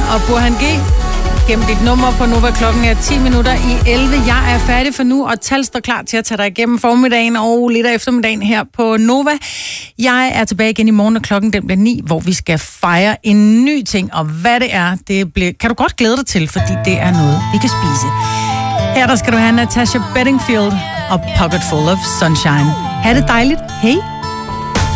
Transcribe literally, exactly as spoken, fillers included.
og Burhan G. Gem dit nummer på Nova. Klokken er ti minutter i elleve. Jeg er færdig for nu, og Tal står klar til at tage dig igennem formiddagen og lidt af eftermiddagen her på Nova. Jeg er tilbage igen i morgen, og klokken den bliver ni, hvor vi skal fejre en ny ting, og hvad det er, det bliver, kan du godt glæde dig til, fordi det er noget, vi kan spise. Her der skal du have Natasha Bedingfield og Pocket Full of Sunshine. Ha' det dejligt. Hej.